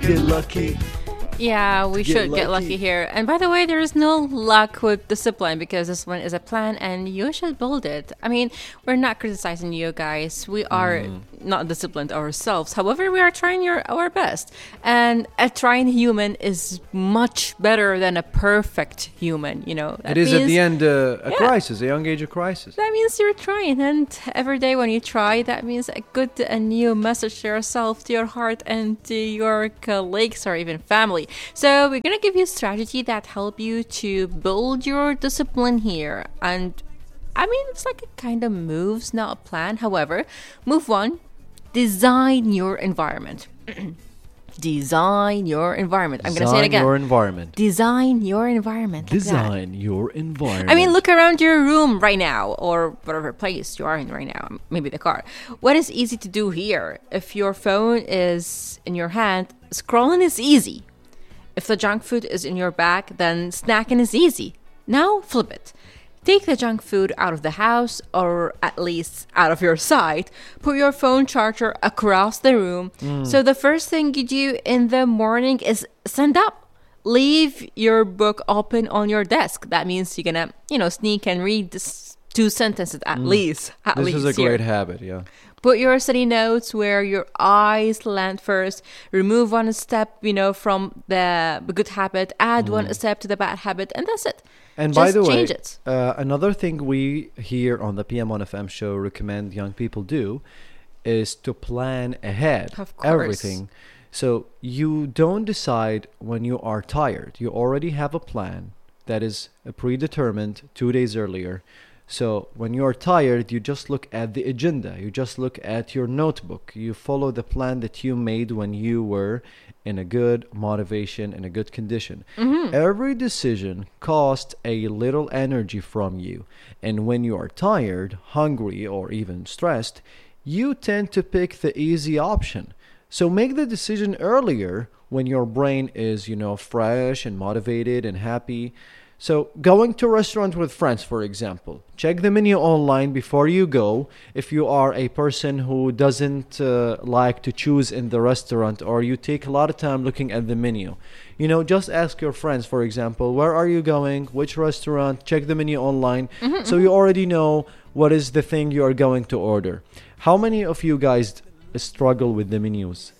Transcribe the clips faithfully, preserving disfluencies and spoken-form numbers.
get lucky. Yeah, we Get should get lucky. lucky here. And by the way, there is no luck with discipline because this one is a plan and you should build it. I mean, we're not criticizing you guys. We are not disciplined ourselves. However, we are trying your, our best. And a trying human is much better than a perfect human, you know. That It is at means- the end uh, a Yeah. crisis, a young age of crisis. That means you're trying, and every day when you try, that means a good and new message to yourself, to your heart, and to your colleagues or even family. So we're gonna give you a strategy that help you to build your discipline here. And I mean, it's like a kind of moves, not a plan. However, move one, design your environment. Design your environment. I'm gonna say it Design again. your environment. Design your environment. like that. Design your environment. I mean, look around your room right now, or whatever place you are in right now, maybe the car. What is easy to do here? If your phone is in your hand, scrolling is easy. If the junk food is in your bag, then snacking is easy. Now flip it. Take the junk food out of the house, or at least out of your sight. Put your phone charger across the room. So the first thing you do in the morning is stand up. Leave your book open on your desk. That means you're gonna, you know, sneak and read this two sentences at least. At This least is a here. great habit, yeah. Put your study notes where your eyes land first. Remove one step, you know, from the good habit. Add one step to the bad habit, and that's it. And Just by the way, change it. Uh, another thing we here on the P M one F M show recommend young people do is to plan ahead Of course. everything. So you don't decide when you are tired. You already have a plan that is uh, predetermined two days earlier. So when you are tired, you just look at the agenda. You just look at your notebook. You follow the plan that you made when you were in a good motivation, in a good condition. Every decision costs a little energy from you. And when you are tired, hungry, or even stressed, you tend to pick the easy option. So make the decision earlier when your brain is, you know, fresh and motivated and happy. So going to a restaurant with friends, for example, check the menu online before you go. If you are a person who doesn't uh, like to choose in the restaurant, or you take a lot of time looking at the menu, you know, just ask your friends, for example, where are you going, which restaurant, check the menu online. So you already know what is the thing you are going to order. How many of you guys struggle with the menus?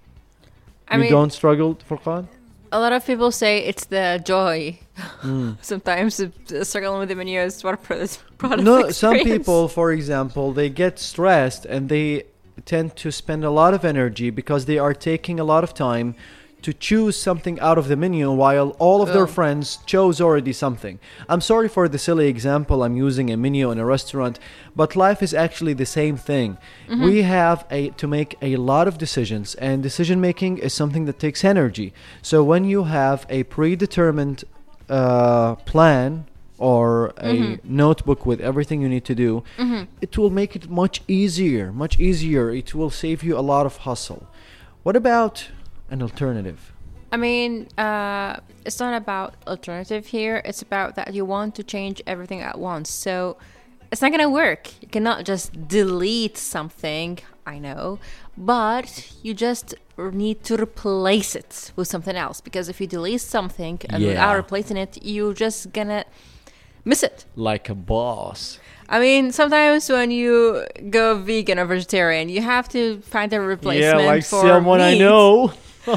I you mean, don't struggle, Furqan? a lot of people say it's the joy. Mm. Sometimes uh, struggling with the menu is part of the product No, some experience. people, for example, they get stressed and they tend to spend a lot of energy because they are taking a lot of time to choose something out of the menu while all of their Oh. friends chose already something. I'm sorry for the silly example I'm using a menu in a restaurant, but life is actually the same thing. We have a to make a lot of decisions, and decision making is something that takes energy. So when you have a predetermined uh, plan or a notebook with everything you need to do, it will make it much easier, much easier. It will save you a lot of hustle. What about an alternative? I mean, uh, it's not about alternative here. It's about that you want to change everything at once. So it's not going to work. You cannot just delete something, I know, but you just need to replace it with something else. Because if you delete something and Yeah. without replacing it, you're just going to miss it. Like a boss. I mean, sometimes when you go vegan or vegetarian, you have to find a replacement for meat. know.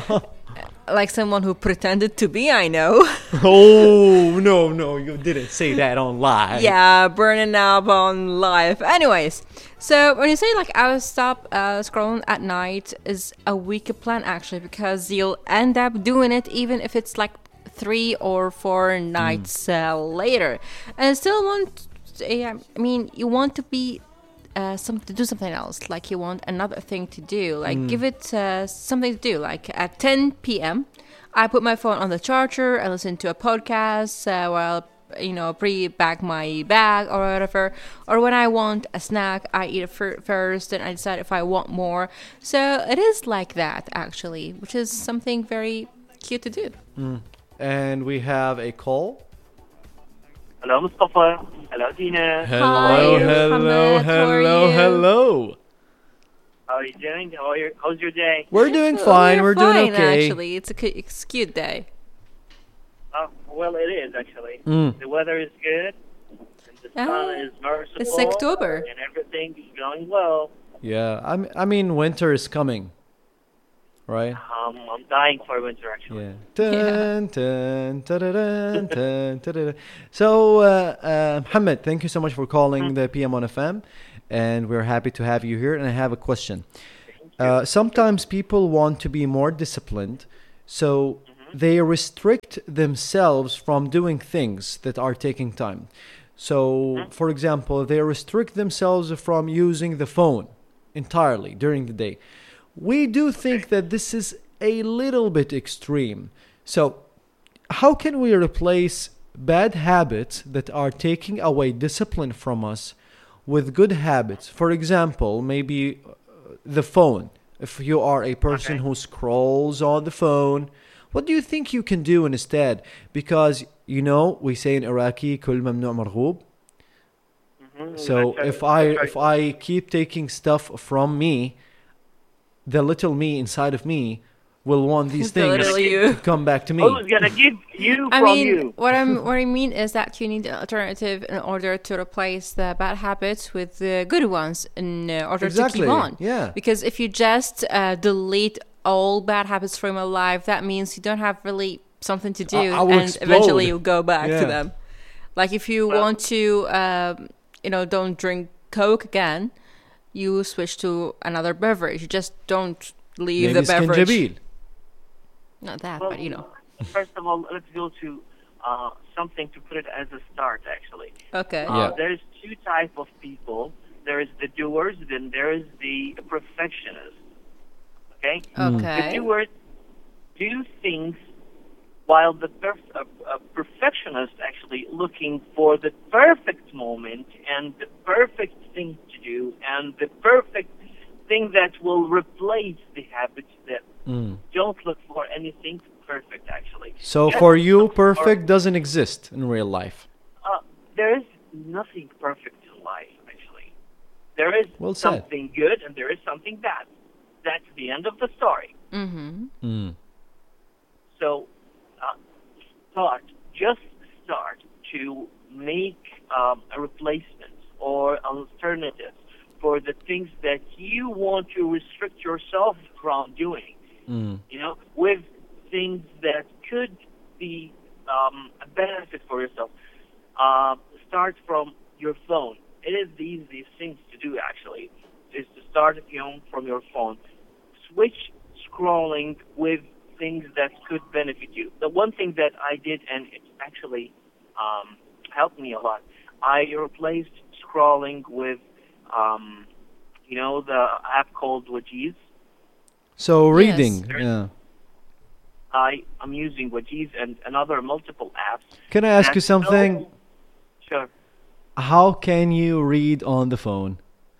Like someone who pretended to be, I know. Oh, no, no, you didn't say that online. Yeah, burning up on life. Anyways, so when you say like I'll stop uh, scrolling at night is a weaker plan actually, because you'll end up doing it even if it's like three or four nights uh, later, and still want. Yeah, I mean, you want to be uh, some to do something else. Like you want another thing to do. Like give it uh, something to do. Like at ten p.m. I put my phone on the charger. I listen to a podcast uh, while you know pre-bag my bag or whatever. Or when I want a snack, I eat it fir- first, and I decide if I want more. So it is like that actually, which is something very cute to do. And we have a call. Hello, Mustafa. Hello, Dina. Hello, Hi, hello, Mohammed. How are hello, you? hello. How are you doing? How are your, how's your day? We're doing Uh, fine. We're doing fine, okay. Actually, it's a, cu- it's a cute day. Uh, well, it is actually. Mm. The weather is good. And the sun Ah, is merciful. it's October. And everything is going well. Yeah, I'm, I mean, winter is coming, right? Um, I'm dying for winter actually. Yeah. Dun, dun, da-da-dun, dun, da-da-dun. So, uh, uh, Mohammed, thank you so much for calling the P M on F M, and we're happy to have you here. And I have a question. Uh, sometimes people want to be more disciplined, so they restrict themselves from doing things that are taking time. So, for example, they restrict themselves from using the phone entirely during the day. We do think that this is a little bit extreme. So, how can we replace bad habits that are taking away discipline from us with good habits? For example, maybe uh, the phone. If you are a person Okay. who scrolls on the phone, what do you think you can do instead? Because, you know, we say in Iraqi, كل ممنوع مرغوب. Mhm, So that's if right, I that's right. if I keep taking stuff from me, the little me inside of me will want these The things little to you. come back to me. Who's gonna give you I from mean, you? what I'm what I mean is that you need an alternative in order to replace the bad habits with the good ones in uh, order Exactly, to keep on. yeah. Because if you just uh, delete all bad habits from your life, that means you don't have really something to do, I- I will and explode. eventually you go back Yeah. to them. Like if you Well- want to, um, you know, don't drink Coke again, you switch to another beverage. You just don't leave Maybe the beverage. skinjabil. Not that, Well, but you know. First of all, let's go to uh, something to put it as a start. Actually, Okay. uh, Yeah. there's two type of people. There is the doers, then there is the perfectionists. Okay. Mm. The Okay. doers do things while the perf- uh, uh, perfectionist actually looking for the perfect moment and the perfect thing to do and the perfect thing that will replace the habits that Mm. don't look for anything perfect actually. So Just for you, look for- perfect doesn't exist in real life. uh, there is nothing perfect in life actually. There is Well said. something good and there is something bad. That's the end of the story. Mm-hmm. Mm. So, uh, start, just start to make um, a replacement or alternatives for the things that you want to restrict yourself from doing. Mm. You know, with things that could be um, a benefit for yourself. Uh, start from your phone. It is the easiest thing to do, actually, is to start a film from your phone. Switch scrolling with things that could benefit you. The one thing that I did, and it actually um, helped me a lot, I replaced scrolling with, um, you know, the app called Wajiz. So Yes. reading, yeah. I am using Wajiz and another multiple apps. Can I ask you That's something? so- Sure. How can you read on the phone?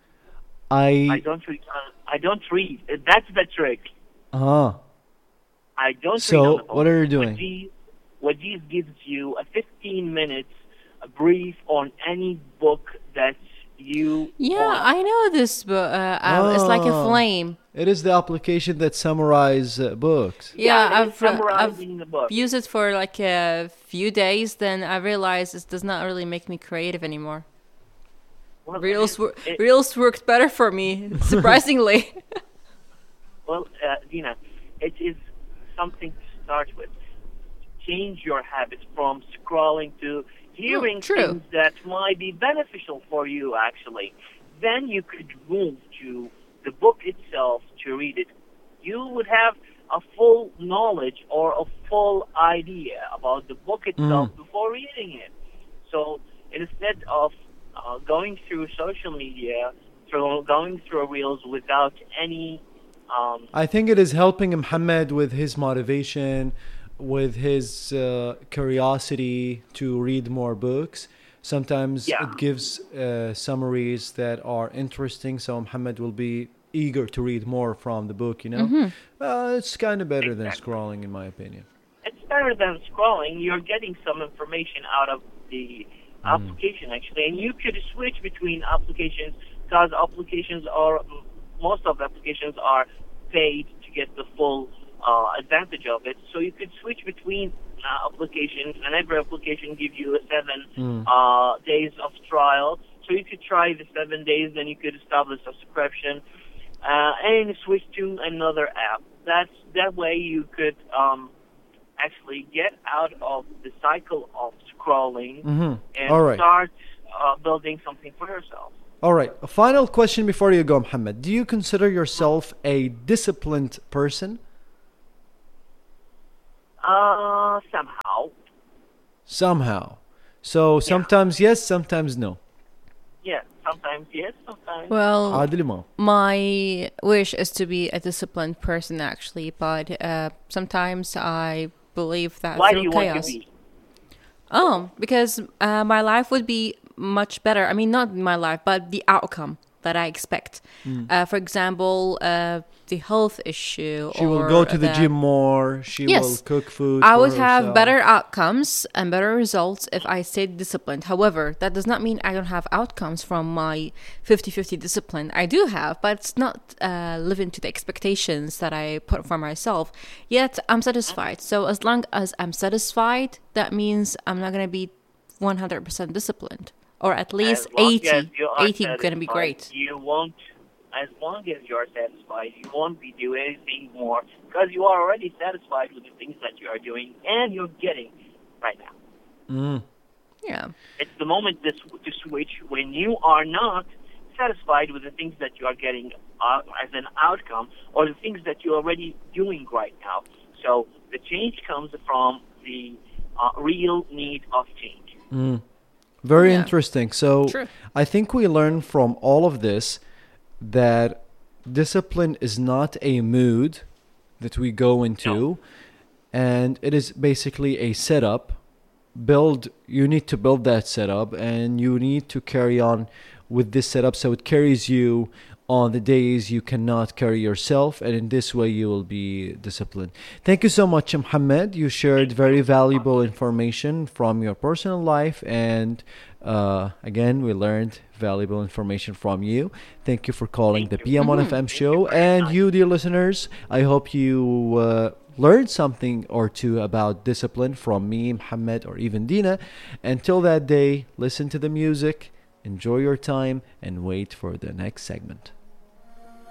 I I don't read. Uh, I don't read. Uh, That's the trick. uh I don't So, read on the phone. what are you doing? Wajiz, Wajiz gives you a fifteen minutes a brief on any book that you Yeah, want. I know this, but uh, uh, it's like a Oh. flame. It is the application that summarize uh, books. Yeah, it's I've uh, I've summarizing the book. used it for like a few days. Then I realized it does not really make me creative anymore. Well, Reels, it- wor- it- Reels worked better for me, surprisingly. Well, uh, Dina, it is something to start with. Change your habits from scrolling to hearing true. things that might be beneficial for you, actually. Then you could move to the book itself to read it. You would have a full knowledge or a full idea about the book itself Mm. before reading it. So instead of uh, going through social media, through going through Reels without any um, I think it is helping Muhammad with his motivation, with his uh, curiosity to read more books. Sometimes Yeah. it gives uh, summaries that are interesting, so Muhammad will be eager to read more from the book, you know? Uh, it's kind of better than Exactly. scrolling, in my opinion. it's better than scrolling. You're getting some information out of the application, actually. And you could switch between applications because applications are mm, most of the applications are paid to get the full uh, advantage of it. So you could switch between uh, applications, and every application give you a seven Mm. uh, days of trial. So you could try the seven days, then you could establish a subscription, uh, and switch to another app. That's that way you could um, actually get out of the cycle of scrolling Mhm. and All right. start uh, building something for yourself. All right. A final question before you go, Mohammed. Do you consider yourself a disciplined person? Uh, somehow. Somehow. So sometimes yes, sometimes no. Yeah, sometimes yes, sometimes. Well, عادل إمام. my wish is to be a disciplined person, actually, but uh, sometimes I believe that Why do through you chaos. want to be? Oh, because uh, my life would be much better. I mean, not my life, but the outcome that I expect. Uh, for example, uh, the health issue. She will or go to the gym more. She Yes. will cook food. I for would have herself. better outcomes and better results if I stayed disciplined. However, that does not mean I don't have outcomes from my fifty-fifty discipline. I do have, but it's not uh, living to the expectations that I put for myself. Yet I'm satisfied. So as long as I'm satisfied, that means I'm not going to be one hundred percent disciplined. Or at least As long eighty. as you are eighty going to be satisfied, great. You won't, as long as you're satisfied, you won't be doing anything more because you are already satisfied with the things that you are doing and you're getting right now. Mm. Yeah. It's the moment this, to switch when you are not satisfied with the things that you are getting uh, as an outcome or the things that you're already doing right now. So the change comes from the uh, real need of change. Mm. Very Yeah. interesting. So True. I think we learn from all of this that discipline is not a mood that we go into, and it is basically a setup. Build. You need to build that setup, and you need to carry on with this setup so it carries you on the days you cannot carry yourself, and in this way you will be disciplined. Thank you so much, Mohammed. You shared very valuable information from your personal life, and uh, again we learned valuable information from you. Thank you for calling the P M one F M show, and you, dear listeners, I hope you uh, learned something or two about discipline from me, Mohammed, or even Dina. Until that day, listen to the music, enjoy your time, and wait for the next segment.